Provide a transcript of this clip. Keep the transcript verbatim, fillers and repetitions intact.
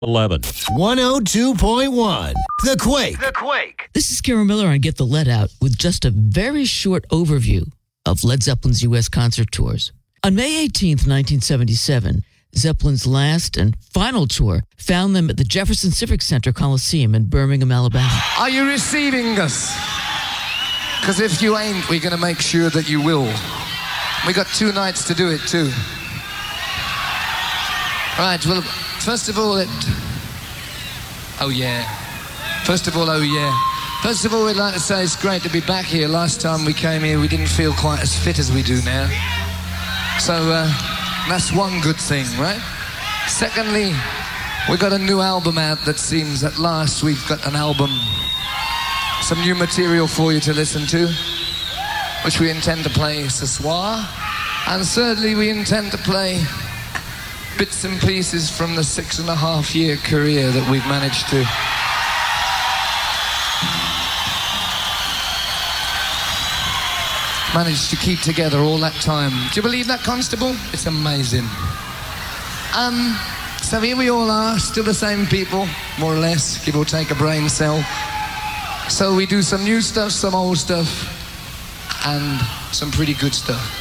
eleven. one oh two point one. The Quake. The Quake. This is Kara Miller on Get the Lead Out with just a very short overview of Led Zeppelin's U S concert tours. On May eighteenth, nineteen seventy-seven, Zeppelin's last and final tour found them at the Jefferson Civic Center Coliseum in Birmingham, Alabama. Are you receiving us? Because if you ain't, we're going to make sure that you will. We got two nights to do it, too. Right, well, first of all, it... Oh, yeah. First of all, oh, yeah. First of all, we'd like to say it's great to be back here. Last time we came here, we didn't feel quite as fit as we do now. So, uh, that's one good thing, right? Secondly, we got a new album out that seems at last we've got an album, some new material for you to listen to, which we intend to play ce soir. And thirdly, we intend to play bits and pieces from the six and a half year career that we've managed to managed to keep together all that time. Do you believe that, Constable? It's amazing. Um, so here we all are, still the same people, more or less, give or take a brain cell. So we do some new stuff, some old stuff, and some pretty good stuff.